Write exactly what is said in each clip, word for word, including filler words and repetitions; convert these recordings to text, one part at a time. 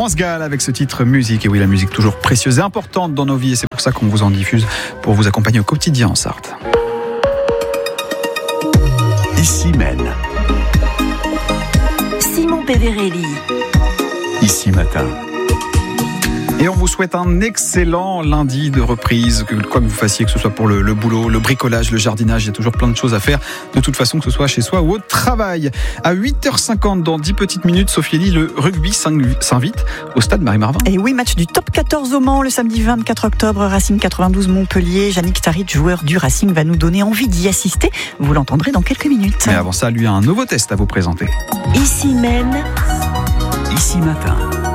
France Gall avec ce titre musique. Et oui, la musique toujours précieuse et importante dans nos vies. Et c'est pour ça qu'on vous en diffuse, pour vous accompagner au quotidien en Sarthe. Ici Maine. Simon Péverelli. Ici Matin. Et on vous souhaite un excellent lundi de reprise, que quoi que vous fassiez, que ce soit pour le, le boulot, le bricolage, le jardinage, il y a toujours plein de choses à faire, de toute façon, que ce soit chez soi ou au travail. À huit heures cinquante, dans dix petites minutes, Sophie Elie, le rugby s'invite au stade Marie-Marvin. Et oui, match du top quatorze au Mans, le samedi vingt-quatre octobre, Racing quatre-vingt-douze Montpellier. Yannick Taric, joueur du Racing, va nous donner envie d'y assister. Vous l'entendrez dans quelques minutes. Mais avant ça, lui a un nouveau test à vous présenter. Ici Maine. Ici Matin.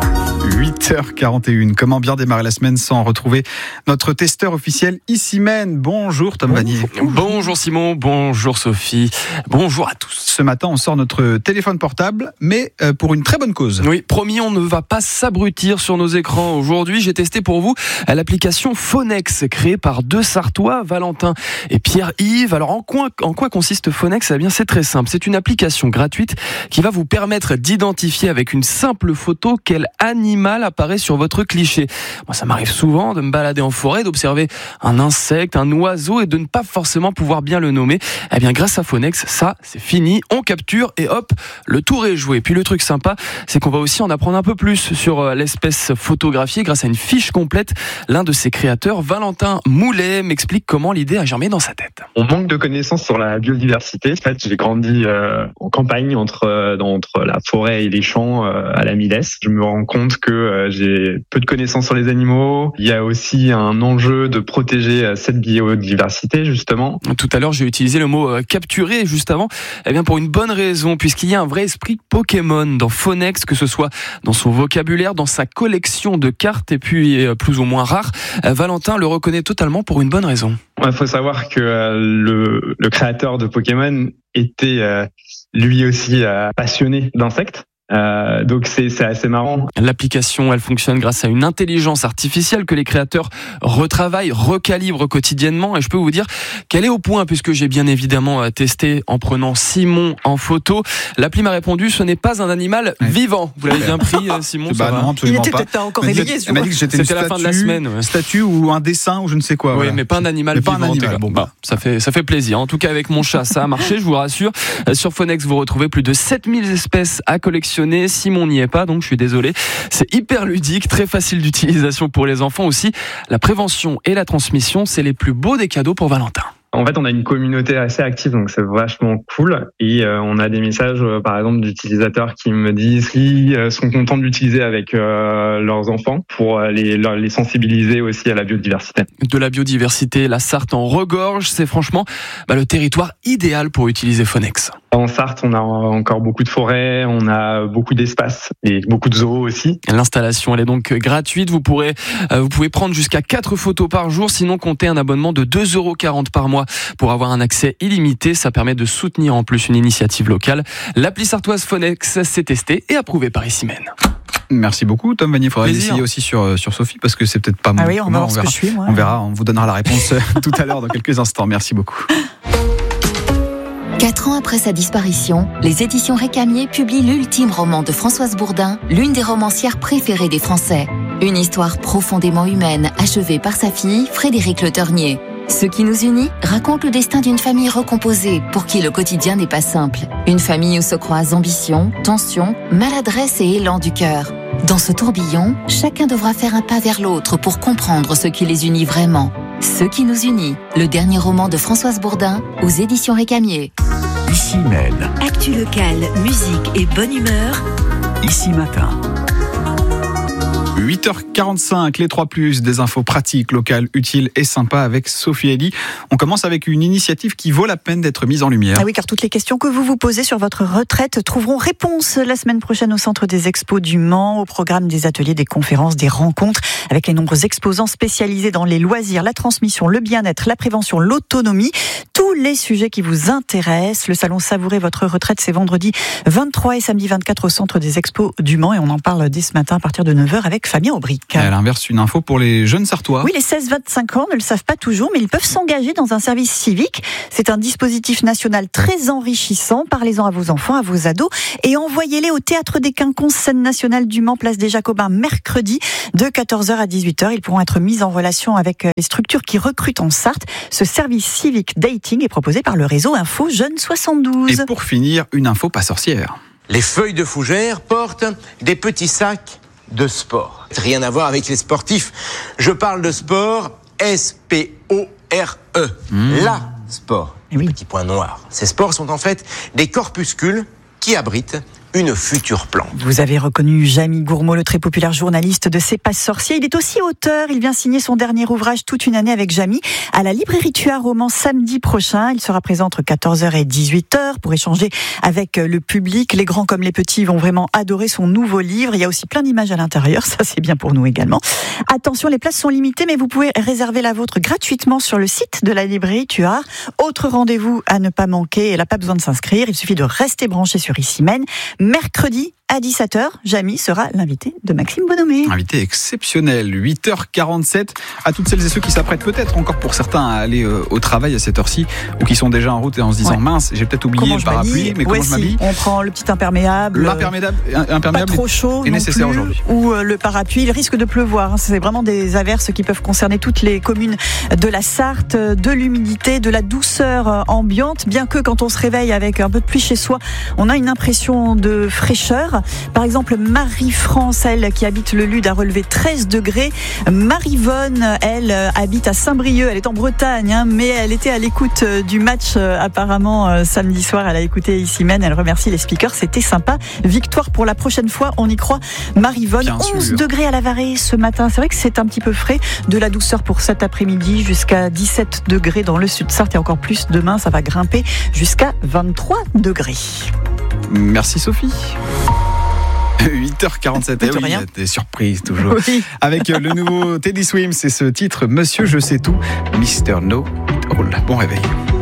huit heures quarante et une. Comment bien démarrer la semaine sans retrouver notre testeur officiel Ici Maine. Bonjour Tom Vanier. Bonjour Simon, bonjour Sophie, bonjour à tous. Ce matin, on sort notre téléphone portable, mais pour une très bonne cause. Oui, promis, on ne va pas s'abrutir sur nos écrans. Aujourd'hui, j'ai testé pour vous l'application Phonex, créée par deux Sartois, Valentin et Pierre-Yves. Alors, en quoi, en quoi consiste Phonex ? Eh bien, c'est très simple. C'est une application gratuite qui va vous permettre d'identifier avec une simple photo quel animal apparaît sur votre cliché. Moi, ça m'arrive souvent de me balader en forêt, d'observer un insecte, un oiseau et de ne pas forcément pouvoir bien le nommer. Eh bien, grâce à Phonex, ça, c'est fini. On capture et hop, le tour est joué. Puis le truc sympa, c'est qu'on va aussi en apprendre un peu plus sur l'espèce photographiée grâce à une fiche complète. L'un de ses créateurs, Valentin Moulet, m'explique comment l'idée a germé dans sa tête. On manque de connaissances sur la biodiversité. En fait, j'ai grandi euh, en campagne entre, euh, entre la forêt et les champs euh, à la Milesse. Je me rends compte que euh, j'ai peu de connaissances sur les animaux. Il y a aussi un enjeu de protéger euh, cette biodiversité, justement. Tout à l'heure, j'ai utilisé le mot euh, capturer juste avant. Eh bien, pour une bonne raison, puisqu'il y a un vrai esprit Pokémon dans Phonex, que ce soit dans son vocabulaire, dans sa collection de cartes et puis euh, plus ou moins rares. Euh, Valentin le reconnaît totalement pour une bonne raison. Il faut savoir que euh, le, le créateur de Pokémon était euh, lui aussi euh, passionné d'insectes. Euh, donc c'est, c'est assez marrant. L'application, elle fonctionne grâce à une intelligence artificielle que les créateurs retravaillent, recalibrent quotidiennement. Et je peux vous dire qu'elle est au point, puisque j'ai bien évidemment testé en prenant Simon en photo. L'appli m'a répondu, ce n'est pas un animal ouais. vivant. Vous l'avez bien pris, Simon? Bah non, absolument Il était pas. peut-être pas encore réveillé. Elle m'a dit que j'étais C'était une la fin de la semaine. Ouais. Statue ou un dessin ou je ne sais quoi. Oui, voilà. mais pas un animal mais vivant. Pas un animal. Bon, bah, ça fait ça fait plaisir. En tout cas, avec mon chat, ça a marché. Je vous rassure. Sur Phonex, vous retrouvez plus de sept mille espèces à collectionner. Simon n'y est pas, donc je suis désolé. C'est hyper ludique, très facile d'utilisation pour les enfants aussi. La prévention et la transmission, c'est les plus beaux des cadeaux pour Valentin. En fait, on a une communauté assez active, donc c'est vachement cool. Et euh, on a des messages, euh, par exemple, d'utilisateurs qui me disent qu'ils euh, sont contents de l'utiliser avec euh, leurs enfants pour euh, les, les sensibiliser aussi à la biodiversité. De la biodiversité, la Sarthe en regorge. C'est franchement bah, le territoire idéal pour utiliser Phonex. En Sarthe, on a encore beaucoup de forêts, on a beaucoup d'espaces et beaucoup de zoos aussi. L'installation, elle est donc gratuite. Vous pourrez, euh, vous pouvez prendre jusqu'à quatre photos par jour, sinon comptez un abonnement de deux euros quarante par mois pour avoir un accès illimité. Ça permet de soutenir en plus une initiative locale. L'appli sartoise Phonex, c'est testé et approuvé par Ici Maine. Merci beaucoup Tom Vanier. Il faudra essayer aussi sur, sur Sophie parce que c'est peut-être pas moi. Ah oui, on, moi, va on, verra. Ce que je suis, on verra, on vous donnera la réponse tout à l'heure dans quelques instants. Merci beaucoup. Quatre ans après sa disparition, les éditions Récamier publient l'ultime roman de Françoise Bourdin, l'une des romancières préférées des Français. Une histoire profondément humaine, achevée par sa fille, Frédérique Le Ternier. Ce qui nous unit raconte le destin d'une famille recomposée, pour qui le quotidien n'est pas simple. Une famille où se croisent ambition, tension, maladresse et élan du cœur. Dans ce tourbillon, chacun devra faire un pas vers l'autre pour comprendre ce qui les unit vraiment. Ce qui nous unit, le dernier roman de Françoise Bourdin, aux éditions Récamier. Ici Maine. Actu locale, musique et bonne humeur. Ici Matin. huit heures quarante-cinq, les trois plus, des infos pratiques, locales, utiles et sympas avec Sophie Elie. On commence avec une initiative qui vaut la peine d'être mise en lumière. Ah oui, car toutes les questions que vous vous posez sur votre retraite trouveront réponse la semaine prochaine au Centre des Expos du Mans, au programme des ateliers, des conférences, des rencontres, avec les nombreux exposants spécialisés dans les loisirs, la transmission, le bien-être, la prévention, l'autonomie, tous les sujets qui vous intéressent. Le salon Savourer votre retraite, c'est vendredi vingt-trois et samedi vingt-quatre au Centre des Expos du Mans et on en parle dès ce matin à partir de neuf heures avec avec Fabien Aubric. À l'inverse, une info pour les jeunes Sartois. Oui, les seize vingt-cinq ans ne le savent pas toujours, mais ils peuvent s'engager dans un service civique. C'est un dispositif national très enrichissant. Parlez-en à vos enfants, à vos ados et envoyez-les au Théâtre des Quinconces, scène nationale du Mans, place des Jacobins, mercredi de quatorze heures à dix-huit heures. Ils pourront être mis en relation avec les structures qui recrutent en Sarthe. Ce service civique dating est proposé par le réseau Info Jeunes soixante-douze. Et pour finir, une info pas sorcière. Les feuilles de fougère portent des petits sacs de sport. Rien à voir avec les sportifs. Je parle de sport S P O R E. Mmh. La sport. Oui. Petit point noir. Ces sports sont en fait des corpuscules qui abritent une future plante. Vous avez reconnu Jamie Gourmaud, le très populaire journaliste de C'est pas sorcier. Il est aussi auteur. Il vient signer son dernier ouvrage Toute une année avec Jamie à la librairie Tuard Roman samedi prochain. Il sera présent entre quatorze heures et dix-huit heures pour échanger avec le public. Les grands comme les petits vont vraiment adorer son nouveau livre. Il y a aussi plein d'images à l'intérieur. Ça, c'est bien pour nous également. Attention, les places sont limitées, mais vous pouvez réserver la vôtre gratuitement sur le site de la librairie Tuard. Autre rendez-vous à ne pas manquer. Elle n'a pas besoin de s'inscrire. Il suffit de rester branché sur Issy-Mène. Mercredi à dix-sept heures, Jamie sera l'invité de Maxime Bonhomé. Invité exceptionnel, huit heures quarante-sept. À toutes celles et ceux qui s'apprêtent peut-être encore pour certains à aller euh, au travail à cette heure-ci ou qui sont déjà en route et en se disant ouais. mince, j'ai peut-être oublié comment le parapluie, mais ouais, comment si. je m'habille ? On prend le petit imperméable. L'imperméable imperméable pas trop chaud est nécessaire plus, aujourd'hui. Ou euh, le parapluie, il risque de pleuvoir. Hein. C'est vraiment des averses qui peuvent concerner toutes les communes de la Sarthe, de l'humidité, de la douceur ambiante. Bien que quand on se réveille avec un peu de pluie chez soi, on a une impression de fraîcheur. Par exemple, Marie-France, elle, qui habite le Lude, a relevé treize degrés. Marie-Vonne, elle, habite à Saint-Brieuc. Elle est en Bretagne, hein, mais elle était à l'écoute du match, euh, apparemment, euh, samedi soir. Elle a écouté Issy-Mène. Elle remercie les speakers. C'était sympa. Victoire pour la prochaine fois. On y croit. Marie-Vonne, Bien onze sûr. degrés à la Varée ce matin. C'est vrai que c'est un petit peu frais. De la douceur pour cet après-midi jusqu'à dix-sept degrés dans le sud Sarthe et encore plus demain. Ça va grimper jusqu'à vingt-trois degrés. Merci Sophie. huit heures quarante-sept, eh oui, il y a des surprises toujours. Oui. Avec le nouveau Teddy Swims et ce titre Monsieur je sais tout, Mister No It All. Bon réveil.